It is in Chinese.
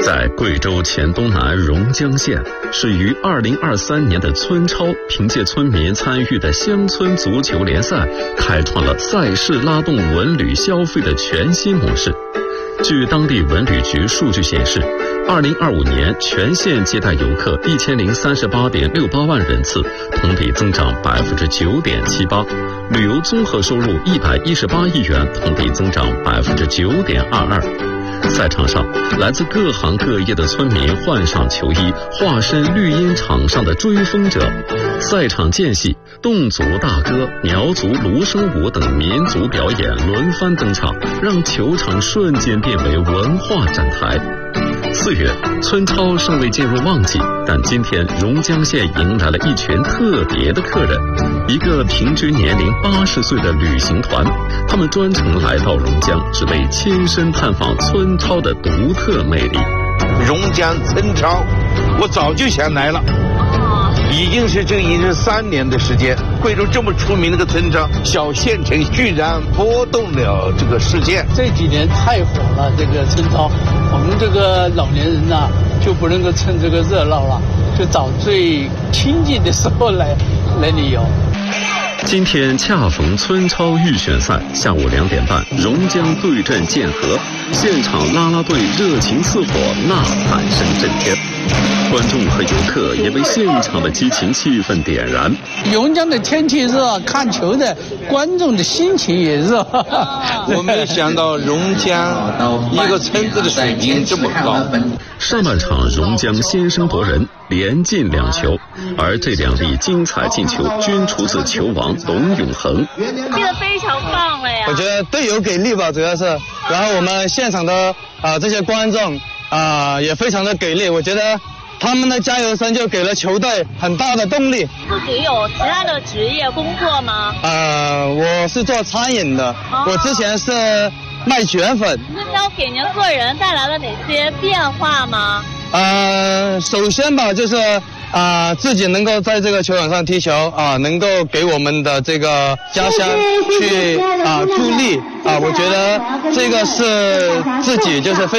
在贵州黔东南榕江县，是于2023年的村超凭借村民参与的乡村足球联赛，开创了赛事拉动文旅消费的全新模式。据当地文旅局数据显示，2025年全县接待游客1038.68万人次，同比增长9.78%，旅游综合收入118亿元，同比增长9.22%。赛场上，来自各行各业的村民换上球衣，化身绿茵场上的追风者。赛场间隙，侗族大歌、苗族芦笙舞等民族表演轮番登场，让球场瞬间变为文化展台。4月，村超尚未进入旺季，但今天榕江县迎来了一群特别的客人，一个平均年龄80岁的旅行团，他们专程来到榕江，只为亲身探访村超的独特魅力。 榕江村超，我早就想来了，已经是3年的时间。贵州这么出名的个村超，小县城居然拨动了这个世界。 这几年太火了，这个村超，我们这个老年人呐，就不能够趁这个热闹了，就找最清静的时候来旅游。 今天恰逢村超预选赛，下午2点半，榕江对阵建和，现场啦啦队热情似火，呐喊声震天。观众和游客也被现场的激情气氛点燃。 榕江的天气热，看球的观众的心情也热。 我没想到榕江一个村子的水平这么高。 上半场榕江先声夺人，连进2球，而这2粒精彩进球均出自球王龙永恒。 踢得非常棒了呀！ 我觉得队友给力吧，主要是，然后我们现场的这些观众也非常的给力，我觉得他们的加油声就给了球队很大的动力。 自己有其他的职业工作吗？ 我是做餐饮的，我之前是卖卷粉。 村超给您个人带来了哪些变化吗？ 首先吧，就是自己能够在这个球场上踢球能够给我们的这个家乡去助力我觉得这个是自己就是非